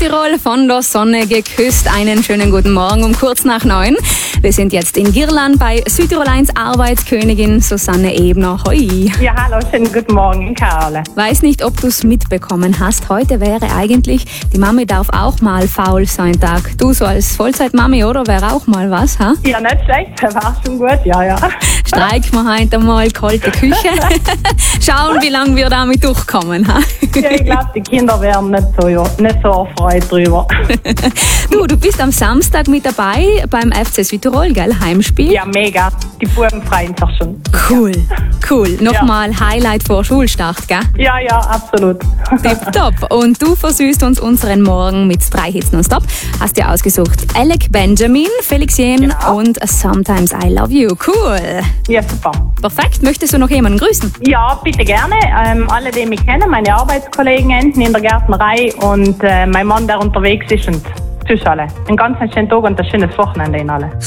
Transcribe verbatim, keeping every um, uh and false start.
Südtirol von der Sonne geküsst. Einen schönen guten Morgen um kurz nach neun. Wir sind jetzt in Girlan bei Südtirol eins Arbeitskönigin Susanne Ebner. Hoi. Ja, hallo, schönen guten Morgen, Karle. Weiß nicht, ob du es mitbekommen hast. Heute wäre eigentlich, die Mami darf auch mal faul sein Tag. Du so als Vollzeitmami, oder? Wäre auch mal was, ha? Ja, nicht schlecht, war schon gut, ja, ja. Streiken wir heute mal kalte Küche. Schauen, wie lange wir damit durchkommen, ha? Ja, ich glaube, die Kinder wären nicht so, ja, nicht so erfreut drüber. Du, du bist am Samstag mit dabei beim F C Südtirol, gell? Heimspiel. Ja, mega. Die Buben freuen sich schon. Cool, cool. Nochmal ja. Highlight vor Schulstart, gell? Ja, ja, absolut. Tipptopp. Und du versüßt uns unseren Morgen mit drei Hits nonstop. Hast dir ausgesucht Alec Benjamin, Felix Jähn genau. und Sometimes I Love You. Cool. Ja, super. Perfekt. Möchtest du noch jemanden grüßen? Ja, bitte gerne. Ähm, alle, die mich kennen, meine Arbeitskollegen hinten in der Gärtnerei und äh, mein Mann, der unterwegs ist. Und tschüss alle. Einen ganz schönen Tag und ein schönes Wochenende Ihnen alle.